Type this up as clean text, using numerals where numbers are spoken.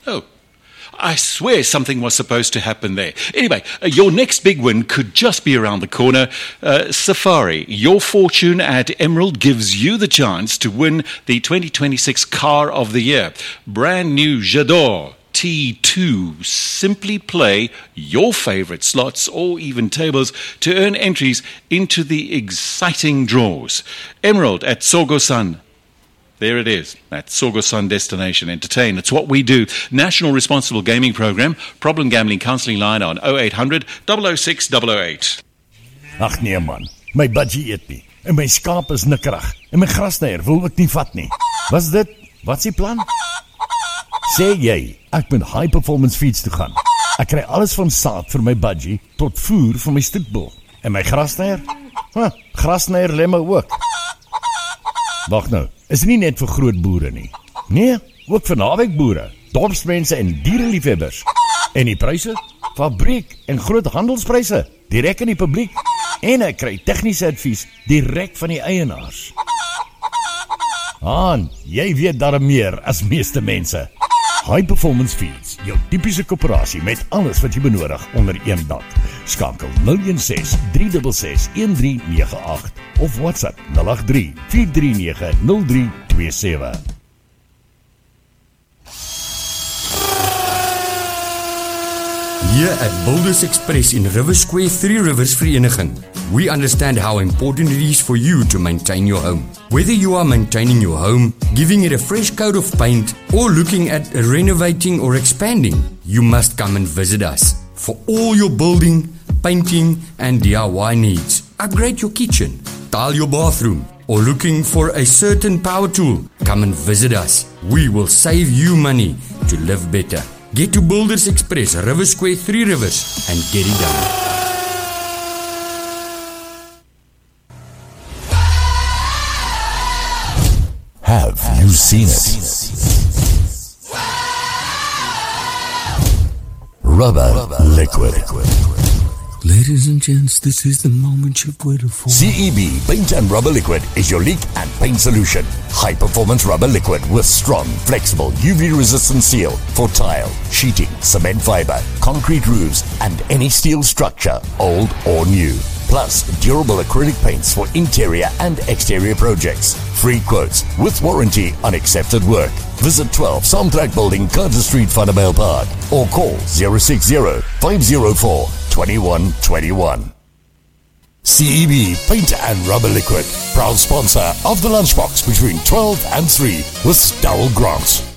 Oh, I swear something was supposed to happen there. Anyway, your next big win could just be around the corner. Safari, your fortune at Emerald gives you the chance to win the 2026 Car of the Year. Brand new J'adore T2. Simply play your favorite slots or even tables to earn entries into the exciting draws. Emerald at Sogo-san. There it is. That's Sogo-san Destination Entertain. It's what we do. National Responsible Gaming Program. Problem Gambling Counselling Line on 0800 006 008. Ag nee man, my budgie eet nie. En my skaap is nikkerig. En my grasnyer wil ek nie vat nie. Was dit? Wat's die plan? Sê jy, ek moet high performance feeds toe gaan. Ek kry alles van saad vir my budgie tot voer vir my stoetbul. En my grasnyer? Grasnyer lê my ook. Wag nou, is nie net vir groot boere nie. Nee, ook vir naweekboere, dorpsmense en diereliefhebbers. En die pryse? Fabriek en groot handelspryse, direk in die publiek. En ek kry tegniese advies direk van die eienaars. Haan, jy weet daarom meer as meeste mense. High Performance Feeds, jou typiese koöperasie met alles wat jy benodig onder een dak. Skakel 016 366 1398 of WhatsApp 083 439 0327. Here at Builders Express in River Square 3 Rivers Vereniging, we understand how important it is for you to maintain your home. Whether you are maintaining your home, giving it a fresh coat of paint, or looking at renovating or expanding, you must come and visit us. For all your building, painting and DIY needs, upgrade your kitchen, tile your bathroom, or looking for a certain power tool, come and visit us. We will save you money to live better. Get to Builders Express, River Square 3 Rivers and get it done. Have you seen it? Rubber liquid. Ladies and gents, this is the moment you've waited for. CEB Paint and Rubber Liquid is your leak and paint solution. High performance rubber liquid with strong, flexible, UV resistant seal for tile, sheeting, cement fiber, concrete roofs and any steel structure, old or new. Plus, durable acrylic paints for interior and exterior projects. Free quotes with warranty on accepted work. Visit 12 Samtrack Building, Carter Street, Vanderbilt Park or call 060-504-2121. CEB Paint and Rubber Liquid, proud sponsor of the Lunchbox between 12 and 3 with Darryl Grant.